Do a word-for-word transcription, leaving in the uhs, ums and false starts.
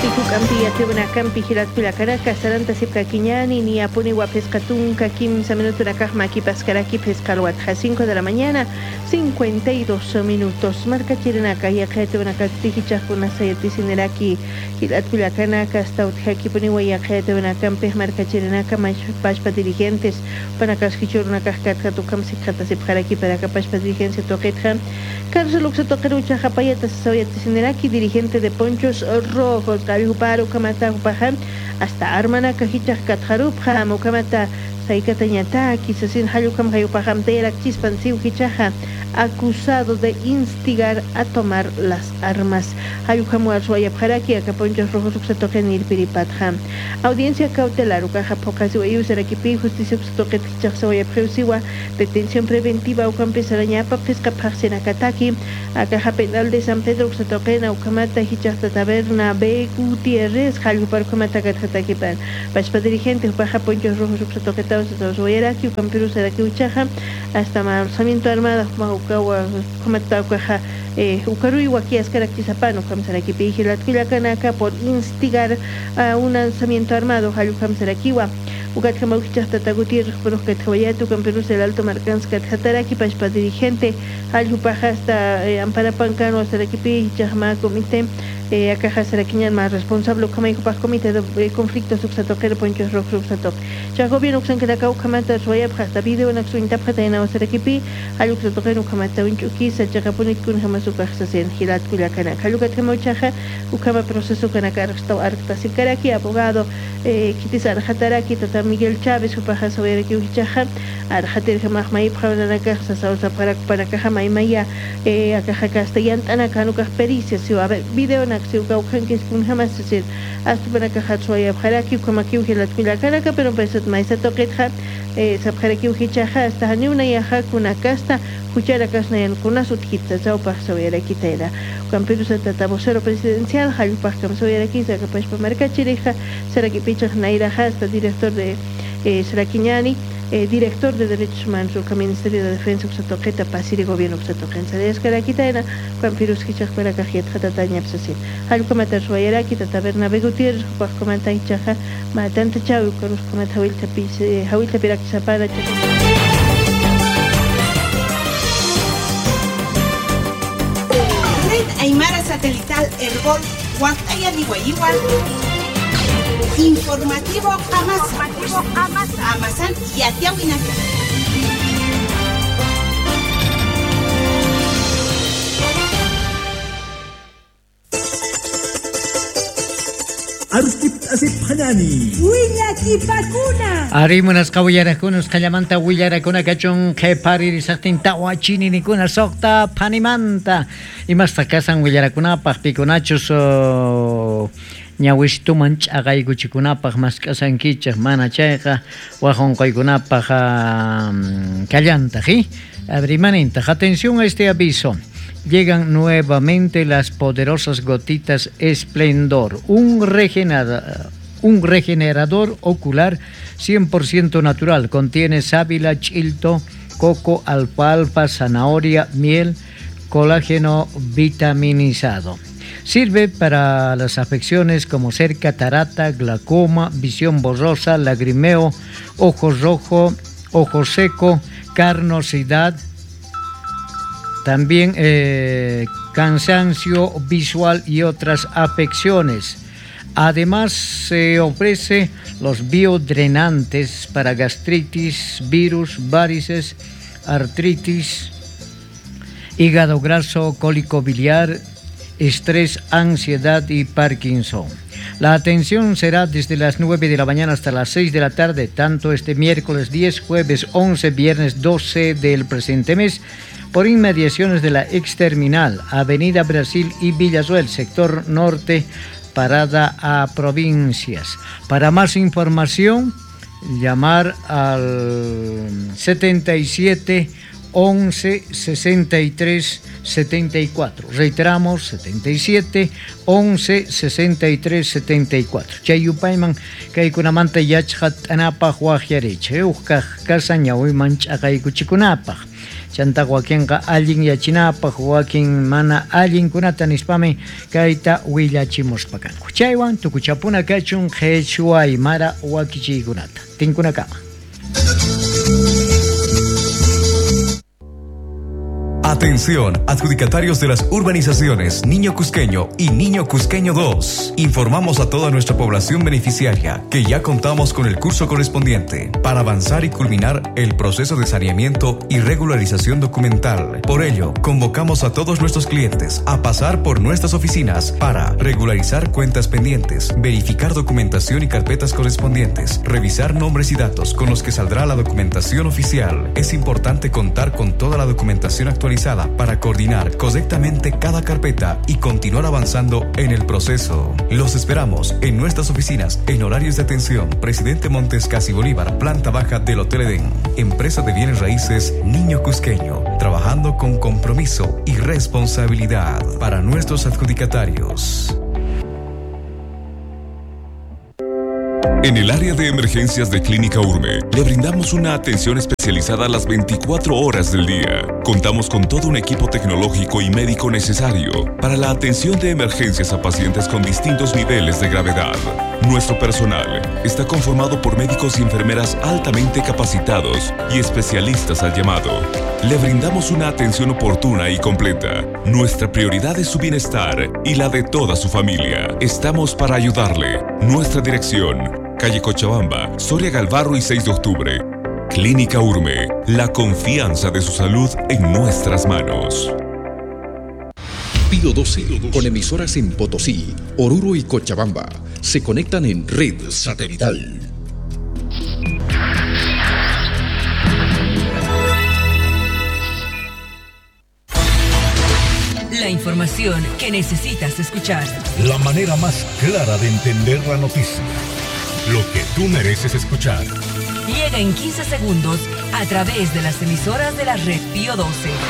Campi Atibana Campi Hilat Pila Caracas, Saranta Sipka Quiñani, ni Apuni Pescatunca, quince minutos la Cajma Pascaraki Pescaluatja, cinco de la mañana, cincuenta y dos minutos. Marca Chirenaka, y Ajete Banacaticha, una sayatisinderaki, Hilat Pila Caracas, Tautjaki Puniwa y Ajete Banacampe, Marca Chirenaka, Pashpa dirigentes, Panacasquichur, una cascata, Tucam Sicata Sipjaraki, para Capashpa dirigencia Toquetja, Carlos Luxa Tocarucha, Japayata, Sayatisinderaki, dirigente de Ponchos Rojos, Paro Kamata Upahan, hasta Armana Kajicha Katharupha, Mokamata Saikatañata, Kisasin Hayukam Hayupaham, Terak Chispan Siukichaha, acusado de instigar a tomar las armas. Hayukam Warsuayapharaki, Acaponchos Rojos Uxatoken Irpiripatha. Audiencia cautelar, Ukaja Pokasi Uyusarakipi, Justicia Uxatoket Chaksawayapreusiwa, detención preventiva, Ukampe Sarañapa, Pesca Parsenakataki, Akaja Penal de San Pedro Uxatoken, Ukamata Hichasta Taberna, B. Gutiérrez, Hayupar Kamata Katatakipan, Pashpa dirigente, Upaja Ponchos Rojos Uxatoketados, Uayaraki, Ukampiru Saraki Uchaja, hasta Malzamiento Armada, Ukawa, Kamata Ukaja, Ukarui Wakias Karakizapano, Kamsaraki Pijilat Kilakanaka, por instigar a un alzamiento armado, Hayukam Sarakiwa. Ugatkamauchasta Gutiérrez, Porosket Hawayatu, Camperus del Alto Marcanskat Hataraki, Pashpa dirigente, Hayupaja hasta Amparapancano, Sarakipi, Chahma Comité, Akaja Saraquiñan más responsable, Kamaikupas Comité de Conflictos Uxatoker, Ponchos Rojos Uxatok. Ya gobierno Uxankelakau, Kamata, Suayab, hasta video en Axu Intapjata en Sarakipi, Hayuxatoker, Ukamata, Unchuki, Sachacapunik, Kunhamasuka, Sasen, Hilat Kulakanak, Hayukatkamauchaja, Ukama Proceso Kanakar, Arctasikaraki, abogado, Kitizar Hataraki, Tata Miguel Chávez, Upaja Soberaki Uchaja, Arhater Hamahmai, Pravanaka, Sasausa para Panakahamai Maya, Akaja Castellan, Anakanuka, Pericias, video en Axu Gaukankis, Kunhamas, hasta Panakaha, Soya, Haraki, Kamaki, Hilat Kulakanak, pero Pesat Maisa Toketha, Sabharaki Uchichaja, hasta Hanuna Yaha, Kunakasta, Kuchara Kasnayan, Kunasut Kitsa, Zaupa, Soberaki Tera, Campirus Tatabosero Presidencial, Hayupah Kamsoyaraki, Zakapashpa Marcachireja, Saraki Pichach Naira Hasta, director de eh, Saraquiñani, eh, director de Derechos Humanos, el Ministerio de Defensa, Uxatoqueta, Pasir y Gobierno Uxatoquensa de Escaraquitaena, Campirus Kichach Paracajiet, Hatataña Psasin, Hayukamata Suayaraki, Tataberna Begutier, Huacomata Ichaja, Matanta Chau, Carus Comata Huiltapis, Hawiltapiraxapara, Aymara Satelital Herbol Huacaya Diguayigual Informativo Amas Amasan y Atiahuinaca. Arskip asip hanani Willaki Pakuna Arimunas kawiyarakunos kallamanta willarakuna kachun qepari saqtin tawachini nikuna soqta panimanta imasta kasan willarakunapaq pikunachus ñawishtuman ch'aqaykuchikunapaq mask'asankichaq mana chayqa waqonqaykunapaq kallantaji abrimanenta. Atención a este aviso. Llegan nuevamente las poderosas gotitas Esplendor, un regenerador, un regenerador ocular cien por ciento natural. Contiene sábila, chilto, coco, alfalfa, zanahoria, miel, colágeno vitaminizado. Sirve para las afecciones como ser catarata, glaucoma, visión borrosa, lagrimeo, ojo rojo, ojo seco, carnosidad, también eh, cansancio visual y otras afecciones. Además se ofrece los biodrenantes para gastritis, virus, varices, artritis, hígado graso, cólico biliar, estrés, ansiedad y Parkinson. La atención será desde las nueve de la mañana hasta las seis de la tarde, tanto este miércoles diez, jueves once, viernes doce del presente mes, por inmediaciones de la exterminal, Avenida Brasil y Villasuel, sector norte, parada a provincias. Para más información, llamar al setenta y siete once sesenta y tres setenta y cuatro. Reiteramos, setenta y siete once sesenta y tres setenta y cuatro. Chayupayman kaykunamanta yachhat anapaq wahyarich. Euskaq kasaña uymanch aqaykuchikunapaq. chanta Joaquinqa allin yachinapaq Joaquin mana allin kunata nispami kayta willachimuspa kanku. Chaywan tukuchapuna kachun qhechua aymara wakichiykunata. Tinkunakama. Atención, adjudicatarios de las urbanizaciones Niño Cusqueño y Niño Cusqueño dos. Informamos a toda nuestra población beneficiaria que ya contamos con el curso correspondiente para avanzar y culminar el proceso de saneamiento y regularización documental. Por ello, convocamos a todos nuestros clientes a pasar por nuestras oficinas para regularizar cuentas pendientes, verificar documentación y carpetas correspondientes, revisar nombres y datos con los que saldrá la documentación oficial. Es importante contar con toda la documentación actualizada para coordinar correctamente cada carpeta y continuar avanzando en el proceso. Los esperamos en nuestras oficinas en horarios de atención Presidente Montes Casi Bolívar, planta baja del Hotel Edén. Empresa de bienes raíces Niño Cusqueño, trabajando con compromiso y responsabilidad para nuestros adjudicatarios. En el área de emergencias de Clínica Urme, le brindamos una atención especializada las veinticuatro horas del día. Contamos con todo un equipo tecnológico y médico necesario para la atención de emergencias a pacientes con distintos niveles de gravedad. Nuestro personal está conformado por médicos y enfermeras altamente capacitados y especialistas al llamado. Le brindamos una atención oportuna y completa. Nuestra prioridad es su bienestar y la de toda su familia. Estamos para ayudarle. Nuestra dirección: calle Cochabamba, Soria Galvarro y seis de octubre. Clínica Urme, la confianza de su salud en nuestras manos. Pío doce, con emisoras en Potosí, Oruro y Cochabamba, se conectan en red satelital. La información que necesitas escuchar. La manera más clara de entender la noticia. Lo que tú mereces escuchar. Llega en quince segundos a través de las emisoras de la red Pío doce.